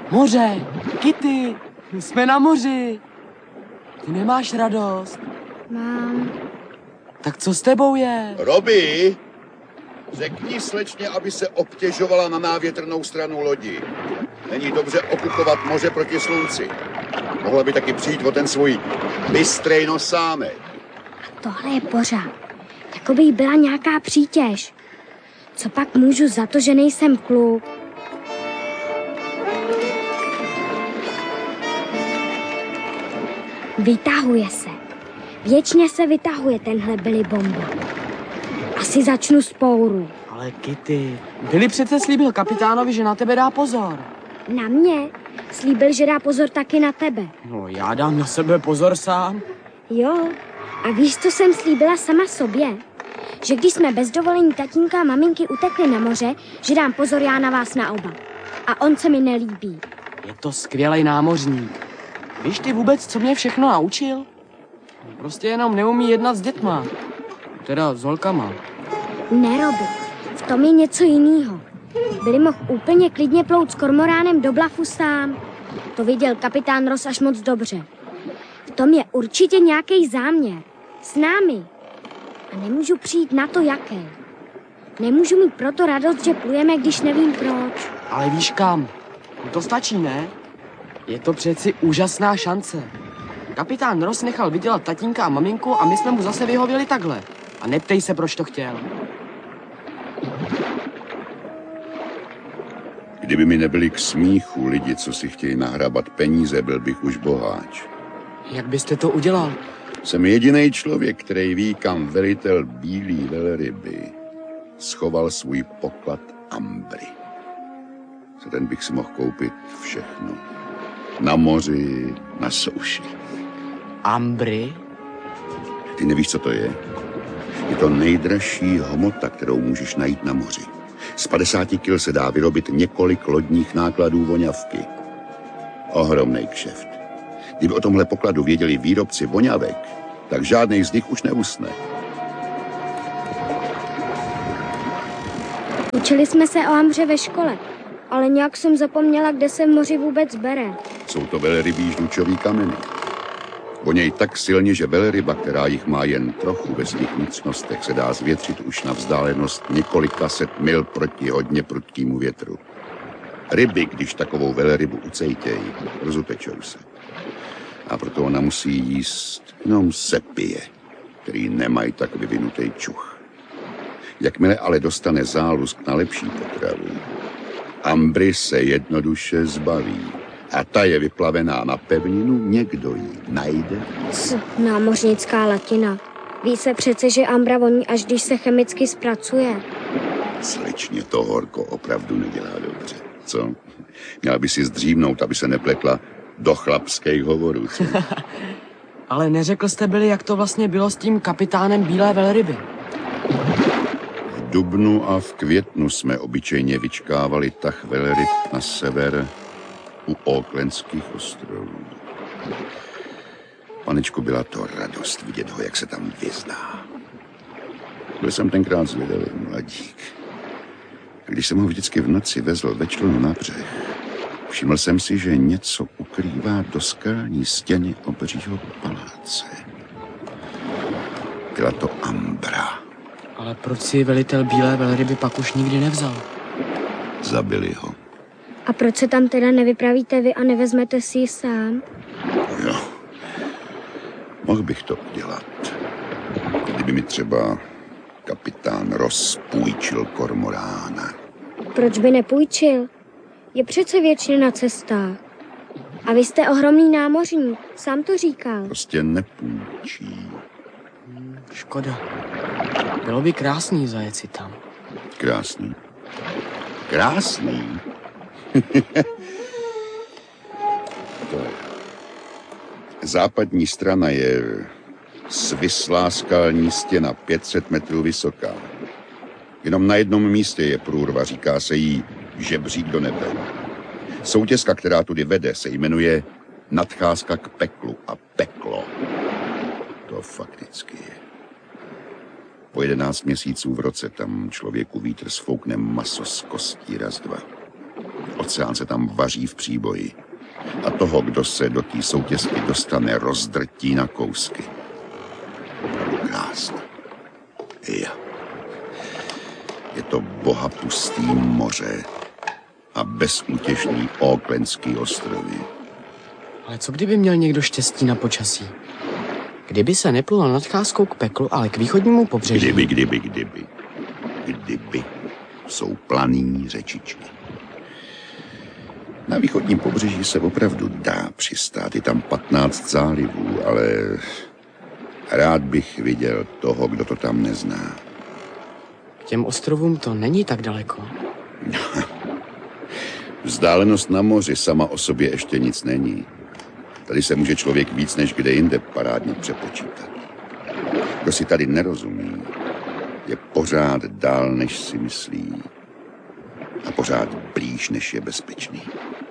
Moře, Kitty, jsme na moři. Ty nemáš radost? Mám. Tak co s tebou je? Robi, řekni slečně, aby se obtěžovala na návětrnou stranu lodi. Není dobře okupovat moře proti slunci. Mohla by taky přijít o ten svůj bystrej nosánek. Tohle je pořád. Jako by jí byla nějaká přítěž. Co pak můžu za to, že nejsem kluk? Vytahuje se. Věčně se vytahuje tenhle Billy Bomba. Asi začnu spouru. Ale Kitty, Billy přece slíbil kapitánovi, že na tebe dá pozor. Na mě? Slíbil, že dá pozor taky na tebe. No, já dám na sebe pozor sám. Jo. A víš, co jsem slíbila sama sobě? Že když jsme bez dovolení tatínka a maminky utekli na moře, že dám pozor já na vás na oba. A on se mi nelíbí. Je to skvělej námořník. Víš ty vůbec, co mě všechno naučil? Prostě jenom neumí jednat s dětma. Teda s holkama. Nerobi. V tom je něco jiného. Billy mohl úplně klidně plout s kormoránem do Blafu sám. To viděl kapitán Ross až moc dobře. V tom je určitě nějaký záměr. S námi. A nemůžu přijít na to, jaký. Nemůžu mít proto radost, že plujeme, když nevím proč. Ale víš kam? To stačí, ne? Je to přeci úžasná šance. Kapitán Ross nechal vydělat tatínka a maminku a my jsme mu zase vyhověli takhle. A neptej se, proč to chtěl. Kdyby mi nebyli k smíchu lidi, co si chtějí nahrabat peníze, byl bych už boháč. Jak byste to udělal? Jsem jediný člověk, který ví, kam velitel bílý velryby schoval svůj poklad ambry. Za ten bych si mohl koupit všechno. Na moři, na souši. Ambry? Ty nevíš, co to je? Je to nejdražší hmota, kterou můžeš najít na moři. Z 50 kil se dá vyrobit několik lodních nákladů voňavky. Ohromnej kšeft. Kdyby o tomhle pokladu věděli výrobci voňavek, tak žádnej z nich už neusne. Učili jsme se o ambře ve škole, ale nějak jsem zapomněla, kde se v moři vůbec bere. Jsou to velrybí žlučový kameny. Voněj tak silně, že velryba, která jich má jen trochu ve svých vnitřnostech, se dá zvětřit už na vzdálenost několika set mil proti hodně prudkému větru. Ryby, když takovou velrybu ucejtějí, rozutečou se. A proto ona musí jíst jenom sepie, který nemají tak vyvinutý čuch. Jakmile ale dostane zálusk na lepší potravu, ambry se jednoduše zbaví. A ta je vyplavená na pevninu, někdo ji najde. Námořnická latina. Ví se přece, že ambra voní, až když se chemicky zpracuje. Slečně, to horko opravdu nedělá dobře, co? Měla by si zdřímnout, aby se nepletla do chlapských hovorů, co? Ale neřekl jste byli, jak to vlastně bylo s tím kapitánem bílé velryby. V dubnu a v květnu jsme obyčejně vyčkávali tah velryb na sever u Aucklandských ostrovů. Panečku, byla to radost vidět ho, jak se tam vyzná. Byl jsem tenkrát zvědavý mladík. Když jsem ho vždycky v noci vezl ve člunu na břeh, všiml jsem si, že něco ukrývá do skalní stěny obřího paláce. Byla to ambra. Ale proč si velitel bílé velryby pak už nikdy nevzal? Zabili ho. A proč se tam teda nevypravíte vy a nevezmete si ji sám? Jo, mohl bych to udělat. Kdyby mi třeba kapitán Ross půjčil kormorána. Proč by nepůjčil? Je přece věčně na cestách. A vy jste ohromný námořník, sám to říkal. Prostě nepůjčí. Škoda. Bylo by krásný zajet si tam. Krásný. Krásný? To je. Západní strana je svislá skalní stěna, 500 metrů vysoká. Jenom na jednom místě je průrva, říká se jí žebřík do nebe. Soutězka, která tudy vede, se jmenuje Nadcházka k peklu a peklo. To fakticky je. Po 11 měsíců v roce tam člověku vítr sfoukne maso z kostí raz, dva. oceán se tam vaří v příboji. A toho, kdo se do té soutězky dostane, rozdrtí na kousky. Opravdu krásné. Jo. Je to bohapustý moře a bezútěšný Aucklandský ostrovy. Ale co kdyby měl někdo štěstí na počasí? Kdyby se neplulo nadcházkou k peklu, ale k východnímu pobřeží. Kdyby jsou planý řečičky. Na východním pobřeží se opravdu dá přistát. Je tam 15 zálivů, ale rád bych viděl toho, kdo to tam nezná. K těm ostrovům to není tak daleko. Vzdálenost na moři sama o sobě ještě nic není. Tady se může člověk víc než kde jinde parádně přepočítat. Kdo si tady nerozumí, je pořád dál, než si myslí. A pořád blíž, než je bezpečný.